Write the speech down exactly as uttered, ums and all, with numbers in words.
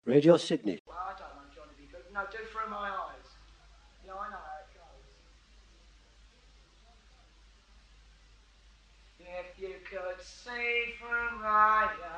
Radio Sydney. Well, I don't know, Johnny B. Good. No, do Through My Eyes. Yeah, I know how it goes. If you could see through my